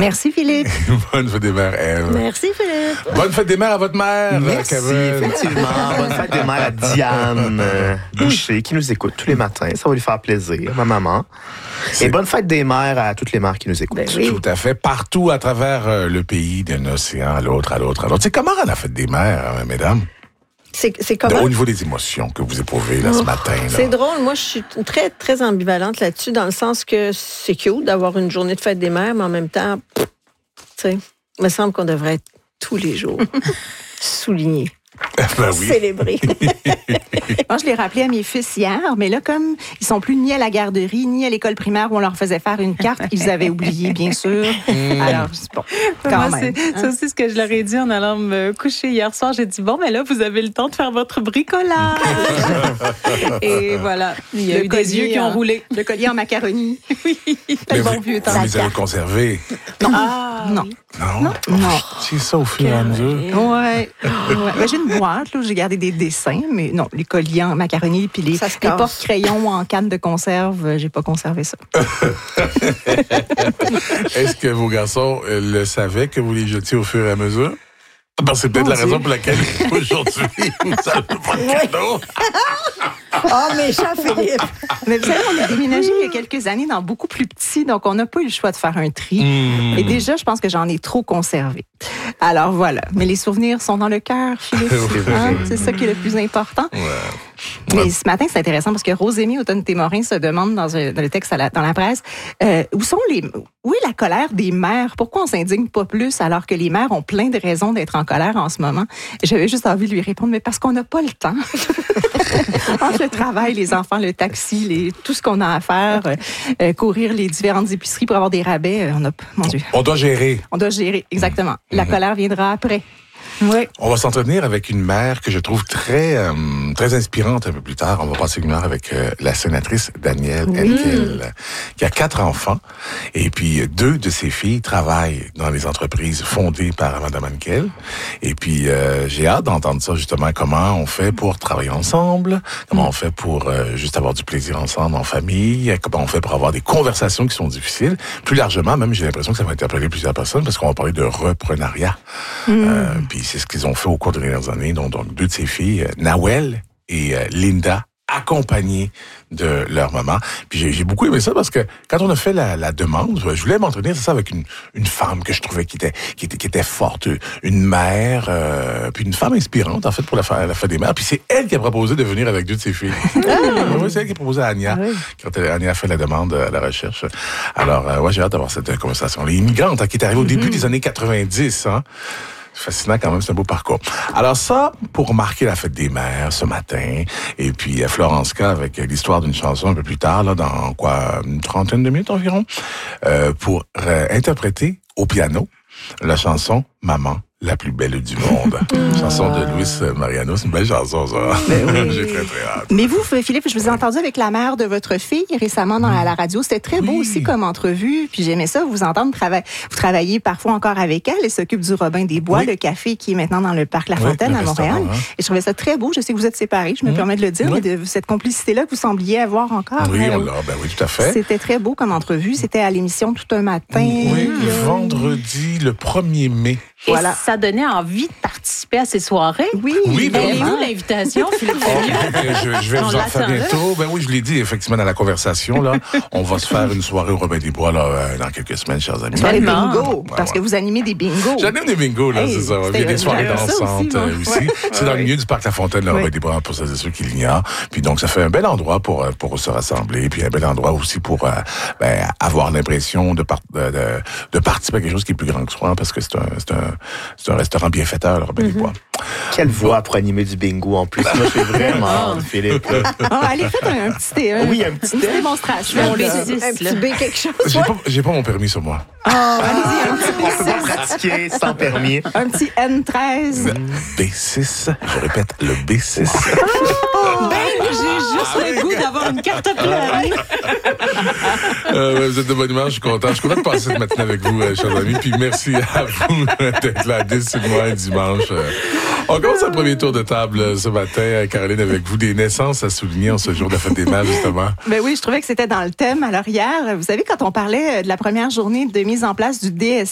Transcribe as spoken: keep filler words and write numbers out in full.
Merci, Philippe. Bonne fête des mères, Ève. Merci, Philippe. Bonne fête des mères à votre mère, Merci, Kevin. effectivement. Bonne fête des mères à Diane euh, Boucher, qui nous écoute tous les matins. Ça va lui faire plaisir, ma maman. C'est... Et bonne fête des mères à toutes les mères qui nous écoutent. Ben oui. Tout à fait. Partout à travers euh, le pays, d'un océan à l'autre, à l'autre, à l'autre. C'est comment la fête des mères, hein, mesdames? C'est, c'est comment? Au niveau des émotions que vous éprouvez là, oh, ce matin. Là. C'est drôle. Moi, je suis très, très ambivalente là-dessus, dans le sens que c'est cute d'avoir une journée de fête des mères, mais en même temps, tu sais, il me semble qu'on devrait être tous les jours souligner. Ben oui. Célébrer. Moi, je l'ai rappelé à mes fils hier, mais là, comme ils sont plus ni à la garderie, ni à l'école primaire où on leur faisait faire une carte, ils avaient oublié, bien sûr. Mm. Alors, bon, quand Moi, même. C'est, c'est aussi ce que je leur ai dit en allant me coucher hier soir. J'ai dit, bon, mais là, vous avez le temps de faire votre bricolage. Et voilà, il y a le eu collier, des yeux qui ont roulé. Le collier en macaroni. Oui. Mais bon vous, vieux temps. vous les avez conservés? Non. Ah, non. oui. Non? Non. non. C'est ça au fur et à mesure? Ouais. ouais. Ben, j'ai une boîte là, où j'ai gardé des dessins, mais non, les colliers en macaroni puis les, les porte-crayons en canne de conserve, j'ai pas conservé ça. Est-ce que vos garçons euh, le savaient que vous les jetiez au fur et à mesure? Parce que c'est peut-être Mon la Dieu. raison pour laquelle aujourd'hui, vous n'avez pas de cadeau. Oh, méchant Philippe! Mais vous savez, on a déménagé il y a quelques années dans beaucoup plus petit, donc on n'a pas eu le choix de faire un tri. Mmh. Et déjà, je pense que j'en ai trop conservé. Alors voilà. Mais les souvenirs sont dans le cœur, Philippe. Hein? C'est ça qui est le plus important. Ouais. Mais ce matin, c'est intéressant parce que Rosémie Automne-Témorin se demande dans, un, dans le texte à la, dans la presse euh, où sont les où est la colère des mères? Pourquoi on s'indigne pas plus alors que les mères ont plein de raisons d'être en colère en ce moment? J'avais juste envie de lui répondre, mais parce qu'on n'a pas le temps. Entre le travail, les enfants, le taxi, les, tout ce qu'on a à faire, euh, courir les différentes épiceries pour avoir des rabais, euh, on a, mon Dieu. On doit gérer. On doit gérer, exactement. La colère viendra après. Oui. On va s'entretenir avec une mère que je trouve très euh, très inspirante un peu plus tard. On va passer une heure avec euh, la sénatrice Danielle Oui. Henkel, qui a quatre enfants. Et puis, deux de ses filles travaillent dans les entreprises fondées par Mme Henkel. Et puis, euh, j'ai hâte d'entendre ça, justement, comment on fait pour travailler ensemble, comment on fait pour euh, juste avoir du plaisir ensemble en famille, comment on fait pour avoir des conversations qui sont difficiles. Plus largement, même, j'ai l'impression que ça va interpeller plusieurs personnes parce qu'on va parler de reprenariat. Mm. Euh, puis c'est ce qu'ils ont fait au cours des dernières années. Donc, donc deux de ses filles, Nawel et euh, Linda, accompagnées de leur maman. Puis j'ai, j'ai beaucoup aimé ça parce que quand on a fait la, la demande, je voulais m'entretenir ça avec une, une femme que je trouvais qui était, qui était, qui était forte, une mère, euh, puis une femme inspirante en fait pour la, la fête des mères. Puis c'est elle qui a proposé de venir avec deux de ses filles. Ah. Oui, c'est elle qui a proposé à Ania, ah oui. quand elle, Ania a fait la demande à la recherche. Alors, euh, ouais, j'ai hâte d'avoir cette conversation. Les immigrantes hein, qui est arrivée au début mm-hmm. des années quatre-vingt-dix, hein. C'est fascinant quand même, c'est un beau parcours. Alors ça, pour marquer la fête des mères ce matin, et puis Florence K avec l'histoire d'une chanson un peu plus tard, là, dans quoi, une trentaine de minutes environ, euh, pour euh, interpréter au piano la chanson « Maman ». La plus belle du monde. Mmh. Chanson de Luis Mariano. C'est une belle chanson, ça. Ben oui. J'ai très, très hâte. Mais vous, Philippe, je vous ai entendu avec la mère de votre fille récemment dans la, la radio. C'était très beau oui. aussi comme entrevue. Puis j'aimais ça, vous entendre travailler. Vous travaillez parfois encore avec elle. Elle s'occupe du Robin des Bois, oui. le café qui est maintenant dans le parc La Fontaine oui, à Montréal. Hein. Et je trouvais ça très beau. Je sais que vous êtes séparés, je me mmh. permets de le dire, oui. mais de cette complicité-là que vous sembliez avoir encore. Oui, euh, on l'a. Ben oui, tout à fait. C'était très beau comme entrevue. C'était à l'émission Tout un matin. Oui, euh... vendredi, le premier mai. Et voilà. ça donnait envie de participer à ces soirées. Oui, oui ben elle est où l'invitation, Philippe? je, je vais on vous en faire bientôt. Ben oui, je l'ai dit effectivement dans la conversation. Là, on va se faire une soirée au Robin des Bois là, euh, dans quelques semaines, chers amis. Soirée bingo, parce ouais. que vous animez des bingos. J'anime des bingos, là, hey, c'est ça. Il y a des soirées dansantes aussi. Euh, aussi. Ouais. C'est dans le milieu du parc La Fontaine, le Robin des Bois, pour ceux et ceux qui l'ignorent. Puis donc, ça fait un bel endroit pour pour se rassembler, puis un bel endroit aussi pour euh, ben, avoir l'impression de, par, de, de, de participer à quelque chose qui est plus grand que soi, parce que c'est un, c'est un, c'est un restaurant bienfaiteur, le Robin mm-hmm. des Bois. Quelle voix pour animer du bingo en plus. Moi, je suis vraiment Philippe. Oh, allez, faites un, un petit un, oui, un petit une démonstration. Un, un petit B quelque chose. J'ai pas, j'ai pas mon permis sur moi. Oh, allez-y, un petit B six. On peut pas pratiquer sans permis. Un petit N treize. B six. Je répète, le B six. Oh, ben, j'ai juste le goût d'avoir une carte pleine. euh, vous êtes de bonne humeur, je suis content. Je suis content de passer cette matinée avec vous, euh, chers amis. Puis merci à vous d'être là dès ce mois dimanche. Euh, on commence un premier tour de table ce matin, Caroline, avec vous, des naissances à souligner en ce jour de la fête des mères, justement. Ben oui, je trouvais que c'était dans le thème. Alors hier, vous savez, quand on parlait de la première journée de mise en place du D S